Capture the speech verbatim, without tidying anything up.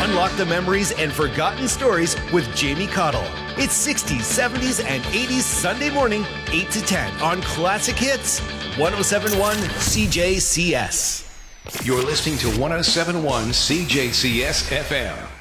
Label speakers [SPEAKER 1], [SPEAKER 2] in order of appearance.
[SPEAKER 1] Unlock the memories and forgotten stories with Jamie Cottle. It's sixties, seventies, and eighties Sunday morning, eight to ten on Classic Hits, one oh seven point one C J C S.
[SPEAKER 2] You're listening to one oh seven point one C J C S F M.